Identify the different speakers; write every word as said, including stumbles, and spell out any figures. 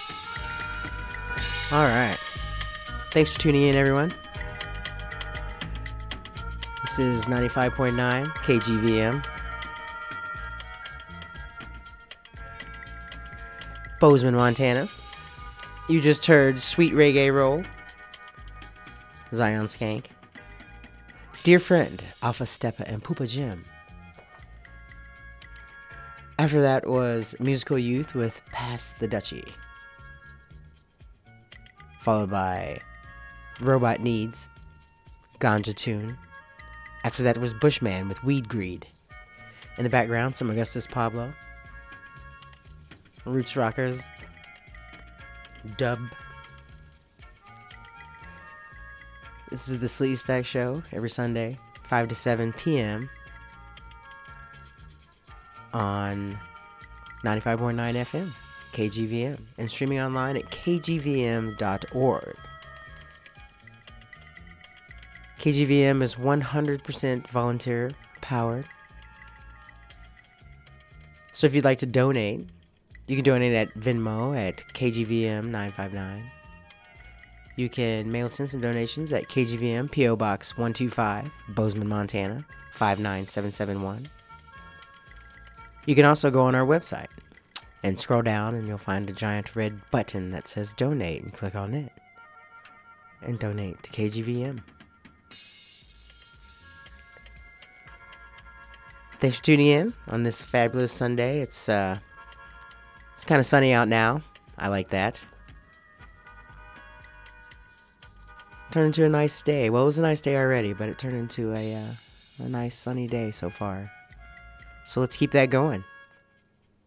Speaker 1: All right. Thanks for tuning in, everyone. This is ninety-five point nine K G V M. Bozeman, Montana. You just heard Sweet Reggae Roll, Zion Skank, Dear Friend, Alpha Steppa, and Poopa Jim. After that was Musical Youth with Pass the Dutchie, followed by Robot Needs, Ganja Tune. After that was Bushman with Weed Greed. In the background, some Augustus Pablo, Roots Rockers, Dub. This is the Sleazy Stack Show every Sunday, five to seven p.m. on ninety-five point nine F M, K G V M, and streaming online at k g v m dot org. K G V M is one hundred percent volunteer powered. So if you'd like to donate, you can donate at Venmo at K G V M nine five nine. You can mail us in some donations at K G V M P O Box one two five, Bozeman, Montana five nine seven seven one. You can also go on our website and scroll down and you'll find a giant red button that says donate, and click on it and donate to K G V M. Thanks for tuning in on this fabulous Sunday. It's uh, it's kind of sunny out now. I like that. Turned into a nice day. Well, it was a nice day already, but it turned into a uh, a nice sunny day so far. So let's keep that going.